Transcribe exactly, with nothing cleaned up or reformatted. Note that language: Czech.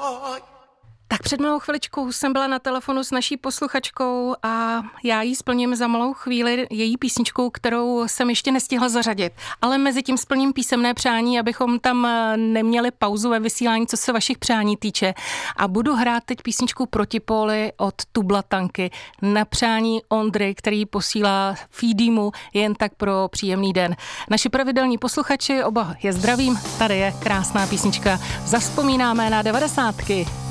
Tak před malou chviličkou jsem byla na telefonu s naší posluchačkou a já jí splním za malou chvíli její písničku, kterou jsem ještě nestihla zařadit. Ale mezi tím splním písemné přání, abychom tam neměli pauzu ve vysílání, co se vašich přání týče. A budu hrát teď písničku Protipóly od Tublatanky na přání Ondry, který posílá Feedymu jen tak pro příjemný den. Naši pravidelní posluchači, oba je zdravím, tady je krásná písnička. Zavzpomínáme na devadesátky.